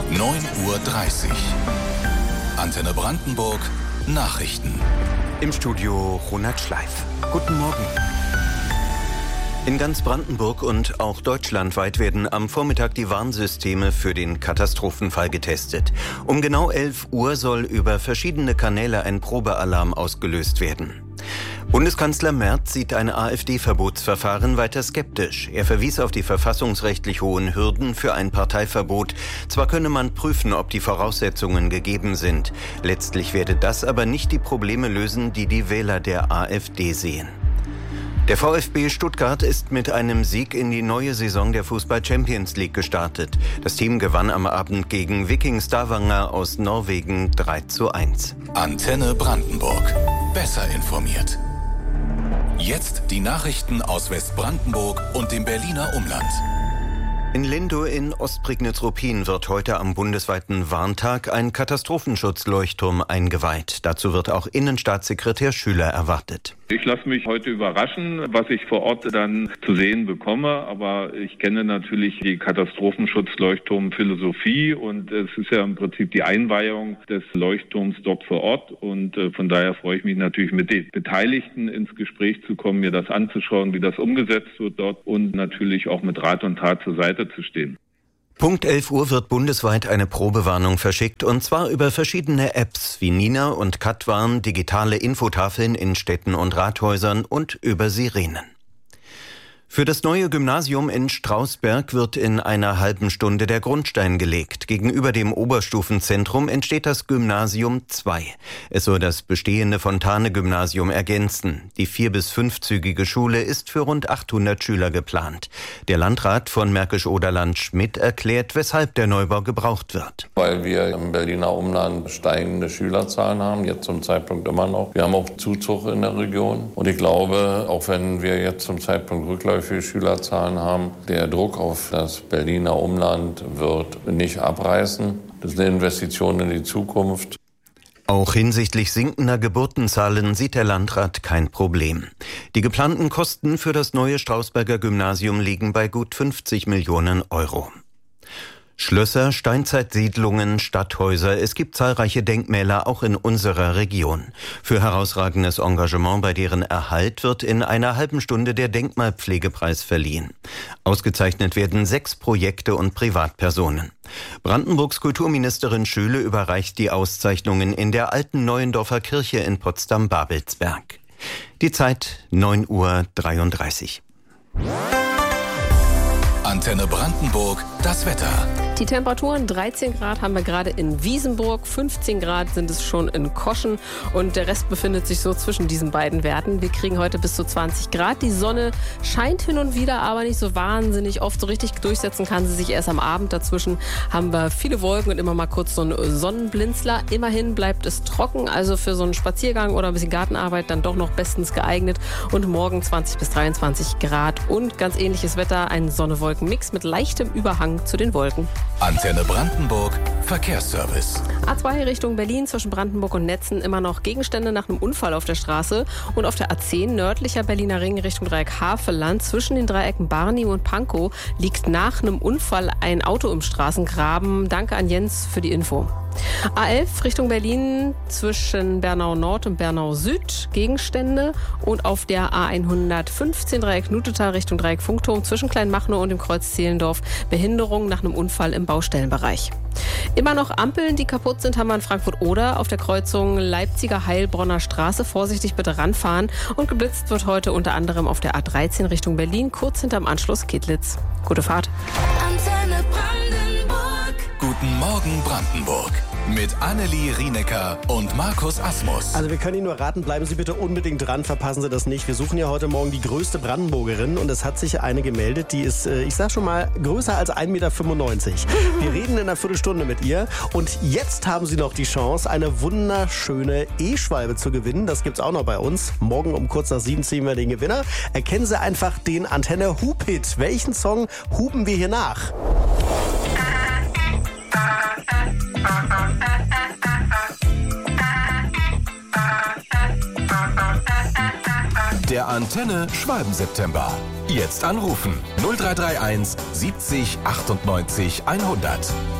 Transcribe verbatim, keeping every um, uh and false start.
neun Uhr dreißig. Antenne Brandenburg, Nachrichten. Im Studio Ronald Schleif. Guten Morgen. In ganz Brandenburg und auch deutschlandweit werden am Vormittag die Warnsysteme für den Katastrophenfall getestet. Um genau elf Uhr soll über verschiedene Kanäle ein Probealarm ausgelöst werden. Bundeskanzler Merz sieht ein AfD-Verbotsverfahren weiter skeptisch. Er verwies auf die verfassungsrechtlich hohen Hürden für ein Parteiverbot. Zwar könne man prüfen, ob die Voraussetzungen gegeben sind. Letztlich werde das aber nicht die Probleme lösen, die die Wähler der AfD sehen. Der VfB Stuttgart ist mit einem Sieg in die neue Saison der Fußball-Champions League gestartet. Das Team gewann am Abend gegen Viking Stavanger aus Norwegen drei zu eins. Antenne Brandenburg. Besser informiert. Jetzt die Nachrichten aus Westbrandenburg und dem Berliner Umland. In Lindow in Ostprignitz-Ruppin wird heute am bundesweiten Warntag ein Katastrophenschutzleuchtturm eingeweiht. Dazu wird auch Innenstaatssekretär Schüler erwartet. Ich lasse mich heute überraschen, was ich vor Ort dann zu sehen bekomme. Aber ich kenne natürlich die Katastrophenschutzleuchtturm-Philosophie und es ist ja im Prinzip die Einweihung des Leuchtturms dort vor Ort. Und von daher freue ich mich natürlich, mit den Beteiligten ins Gespräch zu kommen, mir das anzuschauen, wie das umgesetzt wird dort und natürlich auch mit Rat und Tat zur Seite zu stehen. Punkt elf Uhr wird bundesweit eine Probewarnung verschickt, und zwar über verschiedene Apps wie Nina und Katwarn, digitale Infotafeln in Städten und Rathäusern und über Sirenen. Für das neue Gymnasium in Strausberg wird in einer halben Stunde der Grundstein gelegt. Gegenüber dem Oberstufenzentrum entsteht das Gymnasium zwei. Es soll das bestehende Fontane-Gymnasium ergänzen. Die vier- bis fünfzügige Schule ist für rund achthundert Schüler geplant. Der Landrat von Märkisch-Oderland Schmidt erklärt, weshalb der Neubau gebraucht wird. Weil wir im Berliner Umland steigende Schülerzahlen haben, jetzt zum Zeitpunkt immer noch. Wir haben auch Zuzug in der Region. Und ich glaube, auch wenn wir jetzt zum Zeitpunkt rückläufig für Schülerzahlen haben, der Druck auf das Berliner Umland wird nicht abreißen. Das ist eine Investition in die Zukunft. Auch hinsichtlich sinkender Geburtenzahlen sieht der Landrat kein Problem. Die geplanten Kosten für das neue Strausberger Gymnasium liegen bei gut fünfzig Millionen Euro. Schlösser, Steinzeitsiedlungen, Stadthäuser, es gibt zahlreiche Denkmäler auch in unserer Region. Für herausragendes Engagement bei deren Erhalt wird in einer halben Stunde der Denkmalpflegepreis verliehen. Ausgezeichnet werden sechs Projekte und Privatpersonen. Brandenburgs Kulturministerin Schöle überreicht die Auszeichnungen in der alten Neuendorfer Kirche in Potsdam-Babelsberg. Die Zeit neun Uhr dreiunddreißig. Antenne Brandenburg, das Wetter. Die Temperaturen dreizehn Grad haben wir gerade in Wiesenburg, fünfzehn Grad sind es schon in Koschen und der Rest befindet sich so zwischen diesen beiden Werten. Wir kriegen heute bis zu zwanzig Grad. Die Sonne scheint hin und wieder, aber nicht so wahnsinnig oft. So richtig durchsetzen kann sie sich erst am Abend. Dazwischen haben wir viele Wolken und immer mal kurz so einen Sonnenblinzler. Immerhin bleibt es trocken, also für so einen Spaziergang oder ein bisschen Gartenarbeit dann doch noch bestens geeignet. Und morgen zwanzig bis dreiundzwanzig Grad und ganz ähnliches Wetter, ein Sonne-Wolken-Mix mit leichtem Überhang zu den Wolken. Antenne Brandenburg, Verkehrsservice. A zwei Richtung Berlin zwischen Brandenburg und Netzen immer noch Gegenstände nach einem Unfall auf der Straße. Und auf der A zehn nördlicher Berliner Ring Richtung Dreieck Havelland zwischen den Dreiecken Barnim und Pankow liegt nach einem Unfall ein Auto im Straßengraben. Danke an Jens für die Info. A elf Richtung Berlin zwischen Bernau Nord und Bernau Süd Gegenstände und auf der A hundertfünfzehn Dreieck Nutetal Richtung Dreieck Funkturm zwischen Kleinmachnow und dem Kreuz Zehlendorf Behinderung nach einem Unfall im Baustellenbereich. Immer noch Ampeln, die kaputt sind, haben wir in Frankfurt-Oder auf der Kreuzung Leipziger Heilbronner Straße. Vorsichtig bitte ranfahren. Und geblitzt wird heute unter anderem auf der A dreizehn Richtung Berlin, kurz hinterm Anschluss Kedlitz. Gute Fahrt. Antenne Brandenburg. Guten Morgen Brandenburg. Mit Annelie Rienecker und Markus Asmus. Also wir können Ihnen nur raten, bleiben Sie bitte unbedingt dran, verpassen Sie das nicht. Wir suchen ja heute Morgen die größte Brandenburgerin und es hat sich eine gemeldet, die ist, ich sag schon mal, größer als ein Meter fünfundneunzig. Wir reden in einer Viertelstunde mit ihr und jetzt haben Sie noch die Chance, eine wunderschöne E-Schwalbe zu gewinnen. Das gibt's auch noch bei uns. Morgen um kurz nach sieben ziehen wir den Gewinner. Erkennen Sie einfach den Antenne Hub-Hit. Welchen Song huben wir hier nach? Der Antenne Schwalben-September. Jetzt anrufen null drei drei eins siebzig achtundneunzig hundert.